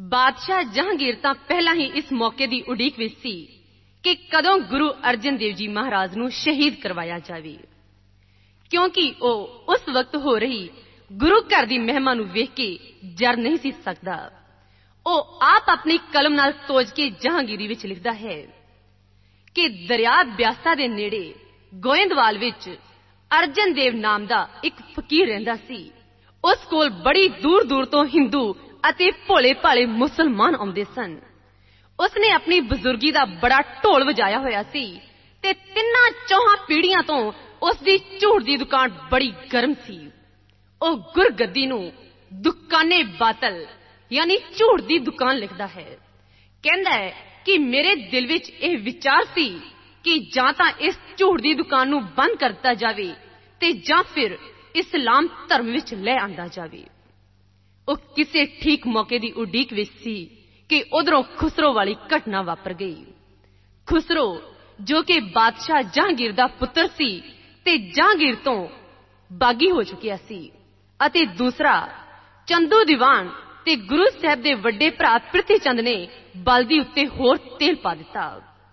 बादशाह जहांगीर तां पहला ही इस मौके की उड़ीक विच सी कि कदों गुरु अर्जन देव जी महाराज नूं शहीद करवाया जावे, क्योंकि वह उस वक्त हो रही गुरु घर की महिमा नूं वेख के जर नहीं सी सकदा। वह आप अपनी कलम नाल तोज के जहांगीरी विच लिखदा है कि दरिया ब्यासा दे नेड़े गोइंदवाल विच अर्जन देव नाम दा एक फकीर रहिंदा सी। उस कोल बड़ी दूर दूर तो हिंदू अते भोले भाले मुसलमान आउंदे सन। उसने अपनी बुजुर्गी दा बड़ा ढोल वजाया होया सी ते तिन्ना चौहां पीढ़ियां तो उसदी झूठ दी दुकान बड़ी गर्म सी। ਉਹ ਗੁਰਗੱਦੀ ਨੂੰ ਦੁਕਾਨੇ ਬਾਤਲ यानी झूठ दी दुकान लिखदा है। कहंदा है कि मेरे दिल विच यह विचार सी कि जां तां इस झूठ दी दुकान नूं बंद कर दिता जावे ते जां फिर इस्लाम धर्म विच ले आंदा जावे। ਉਹ किसी ठीक मौके की उड़ीक विच सी कि उधरों खुसरो वाली घटना वापर गई। खुसरो जो कि बादशाह जहांगीर दा पुत्र सी ते जहांगीर तो बागी हो चुकिया सी, अते दूसरा चंदू दीवान ते गुरु साहब दे वड्डे भरा प्रिथी चंद ने बलदी उत्ते होर तेल पा दिता।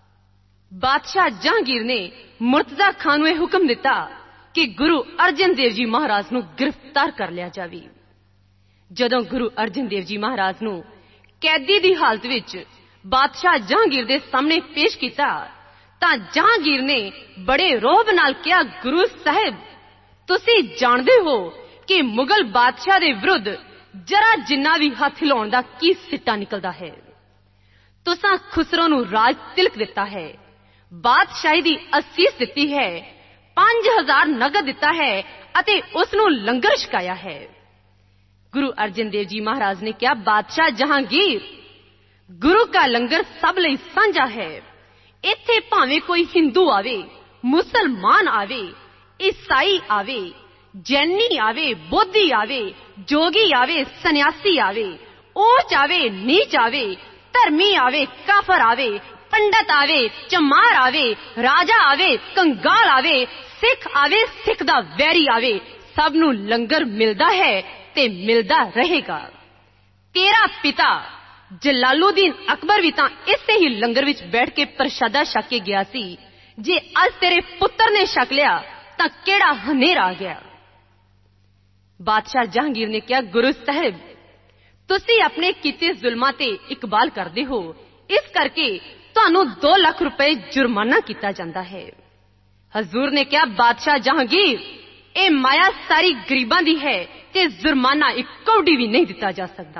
बादशाह जहांगीर ने मुर्तजा खान नूं हुक्म दिता कि गुरु अर्जन देव जी महाराज नूं गिरफ्तार कर लिया जावे। जदों गुरु अर्जन देव जी महाराज नूं कैदी दी हालत विच बादशाह जहांगीर दे सामने पेश किया तां जहांगीर ने बड़े रोब नाल कहा, गुरु साहिब तुसीं जाणदे हो कि मुगल बादशाह दे विरुद्ध जरा जिन्ना भी हाथ हिलाउण दा की सिट्टा निकलदा है। तुसां खुसरो नूं राज तिलक दिता है, बादशाही दी असीस दिती है, 5000 नगद दिता है अते उस नूं लंगर छकाया है। गुरु अर्जन देव जी महाराज ने कहा, बादशाह जहांगीर गुरु का लंगर सब लई सांझा है। इत्थे भावें कोई हिंदू आवे, मुसलमान आवे, ईसाई आवे, जैनी आवे, बोधी आवे, जोगी आवे, सन्यासी आवे, ऊंच आवे, नीच आवे, धर्मी आवे, काफर आवे, पंडित आवे, चमार आवे, राजा आवे, कंगाल आवे, सिख आवे, सिख दा वैरी आवे, सब नूं लंगर मिलदा है ते मिलदा रहेगा। तेरा पिता जलालुद्दीन अकबर भी तां इसे ही लंगर विच बैठ के प्रसादा छक के गया सी। जे अज तेरे पुत्र ने छक लिया तां केड़ा हनेर आ गया। बादशाह जहांगीर ने कहा, गुरु साहिब तुसी अपने कीते जुल्मां ते इकबाल करदे हो, इस करके तुहानू 2 लाख रुपए जुर्माना किया जाता है। हजूर ने कहा, बादशाह जहांगीर ए माया सारी गरीबां दी है ते जुर्माना एक कौड़ी भी नहीं दिता जा सकता।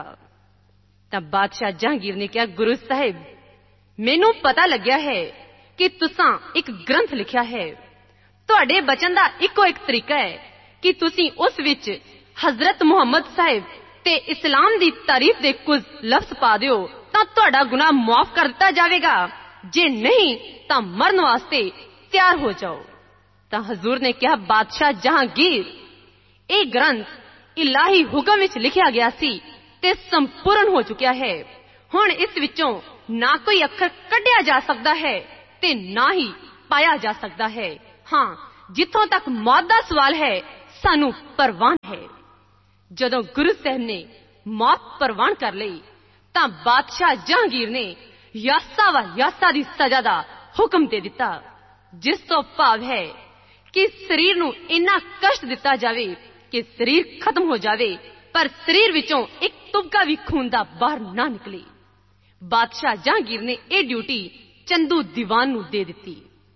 तब बादशाह जहांगीर ने कहा, गुरु साहिब मैनू पता लग्या है कि तुसां एक ग्रंथ लिखिया है, तुहाडे बचन दा इको एक तरीका है कि तुसी उस विच हजरत मुहम्मद साहिब ते इस्लाम दी तारीफ दे कुछ लफ्ज पा दिओ तां तुहाडा गुनाह माफ कर दिता जावेगा, जे नहीं तां मरन वास्ते तैयार हो जाओ। तां हजूर ने कहा, बादशाह जहांगीर ये ग्रंथ इलाही हुक्म विच लिखिया गया सी ते संपूर्ण हो चुकिया है। हुण इस विचों ना कोई अखर कढ़िया जा सकता है ते ना ही पाया जा सकता है। हाँ, जिथों तक मौत दा सवाल है सानू परवान है। जदों गुरु साहब ने मौत परवान कर लई तां बादशाह जहांगीर ने यासा व यासा दी सजा दा हुक्म दे दिता, जिस तो भाव है कि शरीर नू इन्ना कष्ट दिता जावे कि शरीर खत्म हो जावे पर शरीर विचों एक तुबका भी खून दा बाहर ना निकले। बादशाह जहांगीर ने यह ड्यूटी चंदू दीवान नू दे दिती।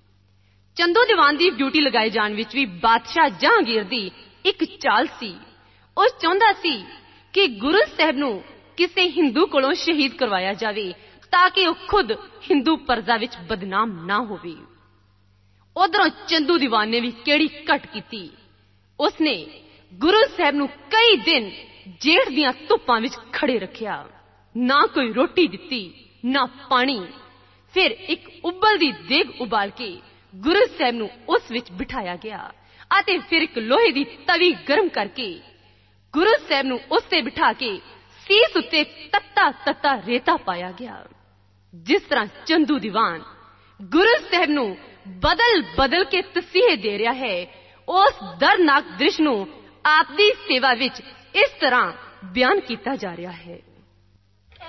चंदू दीवान की ड्यूटी लगाए जाने विच भी बादशाह जहांगीर दी एक चाल सी। ਉਹ ਚਾਹੁੰਦਾ ਸੀ कि गुरु साहब नू किसी हिंदू कोलों शहीद करवाया जावे ताकि वह खुद हिंदू प्रजा विच बदनाम ना होवे। उधरों चंदू दीवान ने भी केड़ी घट की। उसने गुरु साहब नू कई दिन जेठ दियां धुप्पां विच खड़े रखिया, ना कोई रोटी दिती ना पानी। फिर एक उबलदी देग उबाल के गुरु साहब नू उस विच बिठाया गया अते फिर एक लोहे दी तवी गर्म करके गुरु साहब नू उससे बिठा के सीस उत्ते तत्ता तत्ता रेता पाया गया। जिस तरह चंदू दीवान गुरु साहब नू बदल बदल के तसीहे दे रहा है, उस दर्दनाक दृश्य नू आप दी सेवा विच इस तरह बयान किया जा रहा है।